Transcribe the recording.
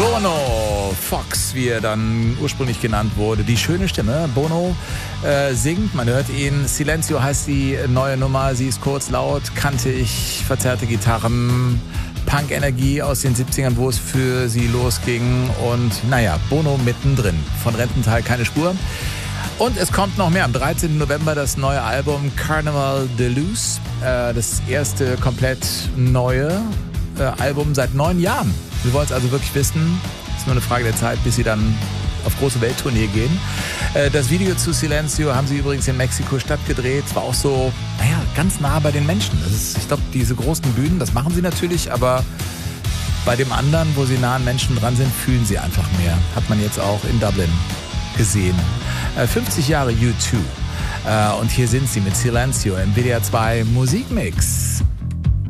Bono Fox, wie er dann ursprünglich genannt wurde. Die schöne Stimme. Bono singt, man hört ihn. Silencio heißt die neue Nummer. Sie ist kurz, laut, kantig, verzerrte Gitarren, Punk-Energie aus den 70ern, wo es für sie losging. Und naja, Bono mittendrin. Von Rentental keine Spur. Und es kommt noch mehr. Am 13. November das neue Album Carnival de Luz. Das erste komplett neue Album seit 9 Jahren. Wir wollen es also wirklich wissen. Es ist nur eine Frage der Zeit, bis sie dann auf große Welttournee gehen. Das Video zu Silencio haben sie übrigens in Mexiko-Stadt gedreht. Es war auch so, ganz nah bei den Menschen. Ich glaube, diese großen Bühnen, das machen sie natürlich, aber bei dem anderen, wo sie nah an Menschen dran sind, fühlen sie einfach mehr. Hat man jetzt auch in Dublin gesehen. 50 Jahre U2. Und hier sind sie mit Silencio im WDR 2 Musikmix.